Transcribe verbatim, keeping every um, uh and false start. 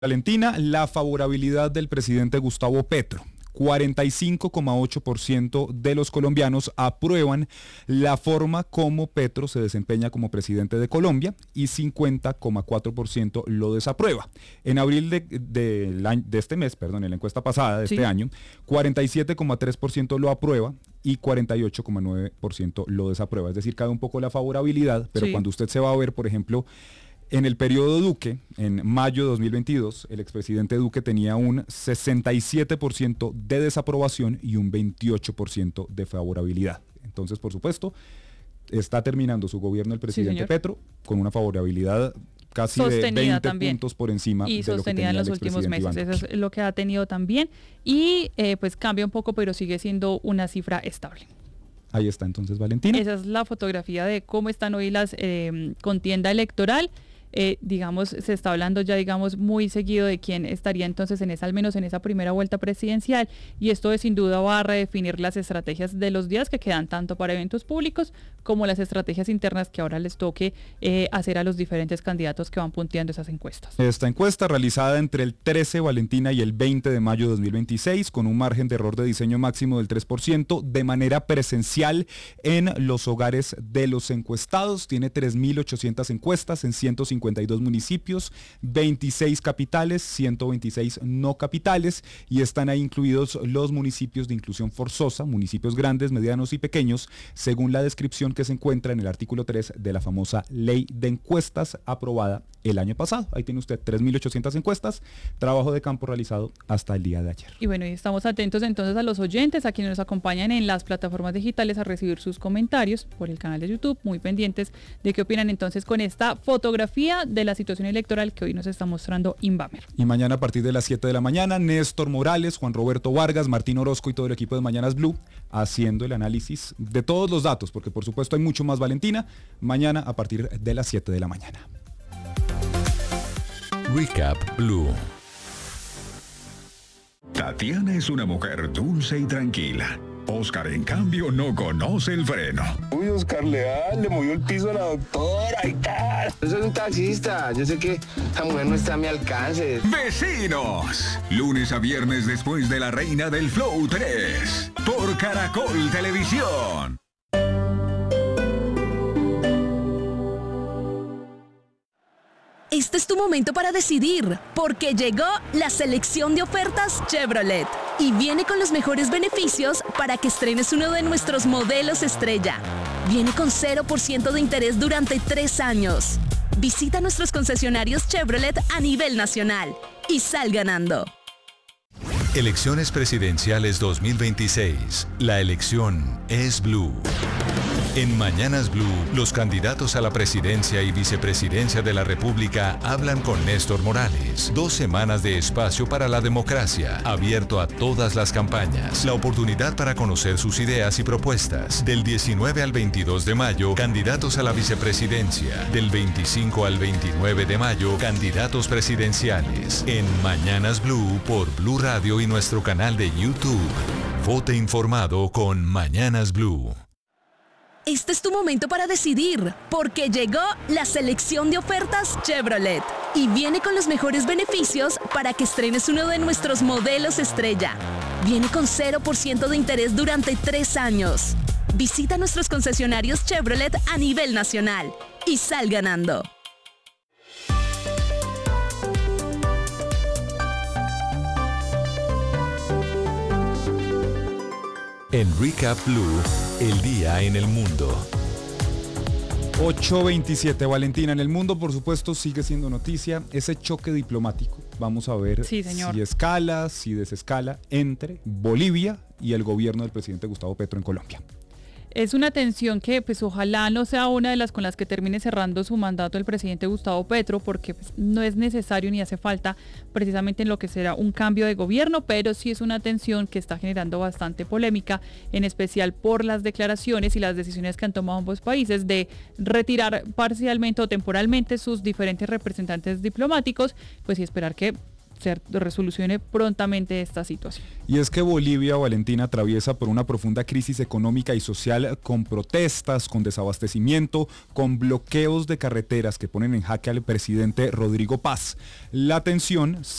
Valentina, la favorabilidad del presidente Gustavo Petro. cuarenta y cinco coma ocho por ciento de los colombianos aprueban la forma como Petro se desempeña como presidente de Colombia y cincuenta coma cuatro por ciento lo desaprueba. En abril de, de, de, de este mes, perdón, en la encuesta pasada de sí. este año, cuarenta y siete coma tres por ciento lo aprueba y cuarenta y ocho coma nueve por ciento lo desaprueba. Es decir, cae un poco la favorabilidad, pero sí. cuando usted se va a ver, por ejemplo, en el periodo Duque, en mayo de dos mil veintidós, el expresidente Duque tenía un sesenta y siete por ciento de desaprobación y un veintiocho por ciento de favorabilidad. Entonces, por supuesto, está terminando su gobierno el presidente sí, Petro con una favorabilidad casi sostenida de veinte también. Puntos por encima y de lo que tenía en los el últimos meses. Iván. Eso es lo que ha tenido también. Y eh, pues cambia un poco, pero sigue siendo una cifra estable. Ahí está entonces, Valentina. Esa es la fotografía de cómo están hoy las eh, contienda electoral. Eh, digamos, se está hablando ya, digamos, muy seguido de quién estaría entonces en esa, al menos en esa primera vuelta presidencial, y esto de sin duda va a redefinir las estrategias de los días que quedan tanto para eventos públicos como las estrategias internas que ahora les toque eh, hacer a los diferentes candidatos que van punteando esas encuestas. Esta encuesta realizada entre el trece, Valentina, y el veinte de mayo de dos mil veintiséis, con un margen de error de diseño máximo del tres por ciento, de manera presencial en los hogares de los encuestados. Tiene tres mil ochocientas encuestas en ciento cincuenta y dos municipios, veintiséis capitales, ciento veintiséis no capitales, y están ahí incluidos los municipios de inclusión forzosa, municipios grandes, medianos y pequeños, según la descripción que se encuentra en el artículo tres de la famosa Ley de Encuestas aprobada el año pasado. Ahí tiene usted tres mil ochocientas encuestas, trabajo de campo realizado hasta el día de ayer. Y bueno, y estamos atentos entonces a los oyentes, a quienes nos acompañan en las plataformas digitales a recibir sus comentarios por el canal de YouTube, muy pendientes de qué opinan entonces con esta fotografía de la situación electoral que hoy nos está mostrando Invamer. Y mañana a partir de las siete de la mañana, Néstor Morales, Juan Roberto Vargas, Martín Orozco y todo el equipo de Mañanas Blue haciendo el análisis de todos los datos, porque por supuesto hay mucho más, Valentina, mañana a partir de las siete de la mañana. Recap Blue. Tatiana es una mujer dulce y tranquila. Oscar, en cambio, no conoce el freno. Uy, Oscar, le da, le movió el piso a la doctora y tal. Yo soy un taxista, yo sé que esa mujer no está a mi alcance. ¡Vecinos! Lunes a viernes después de La Reina del Flow tres, por Caracol Televisión. Este es tu momento para decidir, porque llegó la selección de ofertas Chevrolet y viene con los mejores beneficios para que estrenes uno de nuestros modelos estrella. Viene con cero por ciento de interés durante tres años. Visita nuestros concesionarios Chevrolet a nivel nacional y sal ganando. Elecciones presidenciales dos mil veintiséis. La elección es Blue. En Mañanas Blue, los candidatos a la presidencia y vicepresidencia de la República hablan con Néstor Morales. Dos semanas de espacio para la democracia, abierto a todas las campañas. La oportunidad para conocer sus ideas y propuestas. Del diecinueve al veintidós de mayo, candidatos a la vicepresidencia. Del veinticinco al veintinueve de mayo, candidatos presidenciales. En Mañanas Blue por Blue Radio y nuestro canal de YouTube. Vote informado con Mañanas Blue. Este es tu momento para decidir, porque llegó la selección de ofertas Chevrolet y viene con los mejores beneficios para que estrenes uno de nuestros modelos estrella. Viene con cero por ciento de interés durante tres años. Visita nuestros concesionarios Chevrolet a nivel nacional y sal ganando. En Recap Blue, el día en el mundo. ocho veintisiete, Valentina. En el mundo, por supuesto, sigue siendo noticia ese choque diplomático. Vamos a ver sí, señor. si escala, si desescala entre Bolivia y el gobierno del presidente Gustavo Petro en Colombia. Es una tensión que pues ojalá no sea una de las con las que termine cerrando su mandato el presidente Gustavo Petro, porque pues, no es necesario ni hace falta precisamente en lo que será un cambio de gobierno, pero sí es una tensión que está generando bastante polémica, en especial por las declaraciones y las decisiones que han tomado ambos países de retirar parcialmente o temporalmente sus diferentes representantes diplomáticos, pues y esperar que se resolucione prontamente esta situación. Y es que Bolivia, Valentina, atraviesa por una profunda crisis económica y social con protestas, con desabastecimiento, con bloqueos de carreteras que ponen en jaque al presidente Rodrigo Paz. La tensión